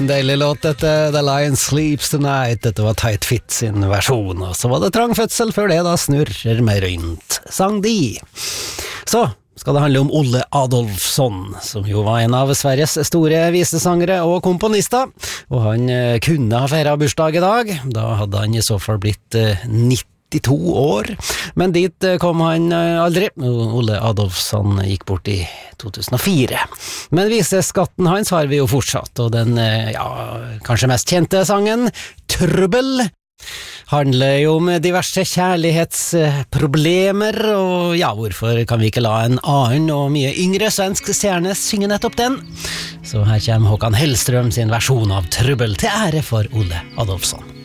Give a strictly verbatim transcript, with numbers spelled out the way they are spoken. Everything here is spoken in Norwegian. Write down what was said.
en deilig låt dette, The Lion Sleeps Tonight. Dette var Tight Fit sin versjon, og så var det Trang fødsel før det da Snurrer meg rundt, sang de. Så skal det handle om Olle Adolphson, som jo var en av Sveriges store visesangere og komponister, og han kunne ha feiret bursdag i dag. Da hadde han i så fall blitt nitti to år, men dit kom han aldri. Olle Adolphson gikk bort i to tusen og fire. Men viseskatten hans har vi jo fortsatt, og den, ja, kanskje mest kjente sangen, Trøbbel, handler jo om diverse kjærlighetsproblemer, og ja, hvorfor kan vi ikke la en annen og mye yngre svensk stjerne synge nettopp den? Så her kommer Håkan Hellstrøm sin versjon av Trøbbel til ære for Olle Adolphson.